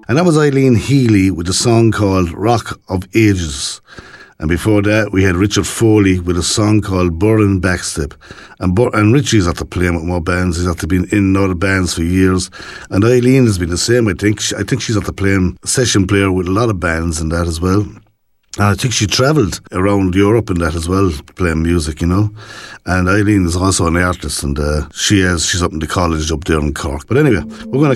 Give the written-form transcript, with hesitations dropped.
And that was Eileen Healy with a song called Rock of Ages. And before that, we had Richard Foley with a song called Burren Backstep. And Richie's after playing with more bands. He's after been in other bands for years. And Eileen has been the same, I think. I think she's after playing session player with a lot of bands and that as well. And I think she travelled around Europe and that as well, playing music, you know. And Eileen is also an artist, and she's up in the college up there in Cork. But anyway, we're going to